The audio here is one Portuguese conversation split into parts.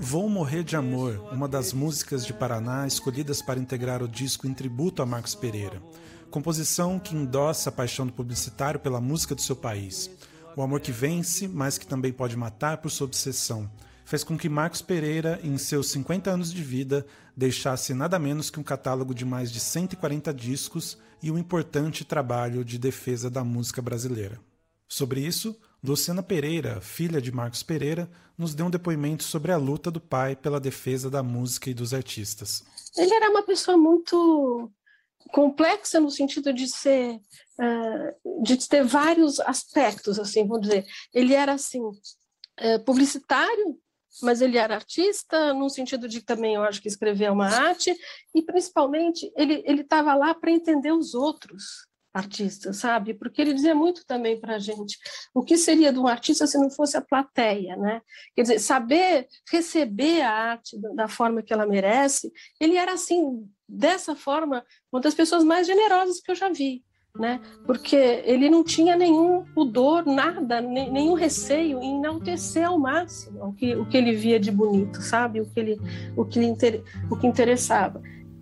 Vou Morrer de Amor, uma das músicas de Paraná escolhidas para integrar o disco em tributo a Marcos Pereira. Composição que endossa a paixão do publicitário pela música do seu país. O amor que vence, mas que também pode matar por sua obsessão, fez com que Marcos Pereira, em seus 50 anos de vida, deixasse nada menos que um catálogo de mais de 140 discos e um importante trabalho de defesa da música brasileira. Sobre isso, Luciana Pereira, filha de Marcos Pereira, nos deu um depoimento sobre a luta do pai pela defesa da música e dos artistas. Ele era uma pessoa muito complexa no sentido de ser, de ter vários aspectos, assim, vamos dizer. Ele era assim publicitário, mas ele era artista no sentido de também, eu acho que escrever é uma arte, e principalmente ele estava lá para entender os outros artistas, sabe? Porque ele dizia muito também para a gente o que seria de um artista se não fosse a plateia, né? Quer dizer, saber receber a arte da forma que ela merece. Ele era assim, dessa forma, uma das pessoas mais generosas que eu já vi, né? Porque ele não tinha nenhum pudor, nada, nenhum receio em enaltecer ao máximo o que ele via de bonito, sabe? O que interessava.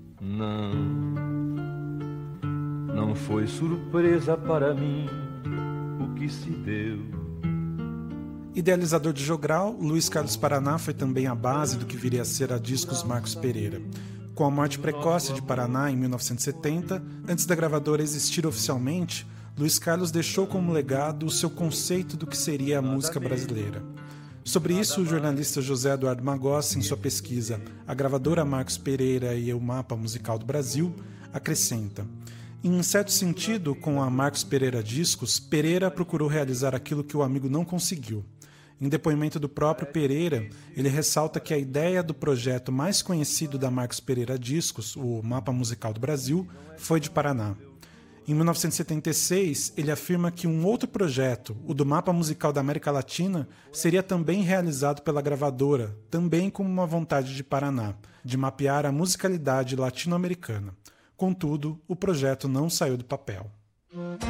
Não foi surpresa para mim o que se deu. Idealizador de jogral, Luiz Carlos Paraná foi também a base do que viria a ser a Discos Marcos Pereira. Com a morte precoce de Paraná em 1970, antes da gravadora existir oficialmente, Luiz Carlos deixou como legado o seu conceito do que seria a música brasileira. Sobre isso, o jornalista José Eduardo Magossi, em sua pesquisa A Gravadora Marcos Pereira e o Mapa Musical do Brasil, acrescenta: em certo sentido, com a Marcos Pereira Discos, Pereira procurou realizar aquilo que o amigo não conseguiu. Em depoimento do próprio Pereira, ele ressalta que a ideia do projeto mais conhecido da Marcos Pereira Discos, o Mapa Musical do Brasil, foi de Paraná. Em 1976, ele afirma que um outro projeto, o do Mapa Musical da América Latina, seria também realizado pela gravadora, também com uma vontade de Paraná, de mapear a musicalidade latino-americana. Contudo, o projeto não saiu do papel.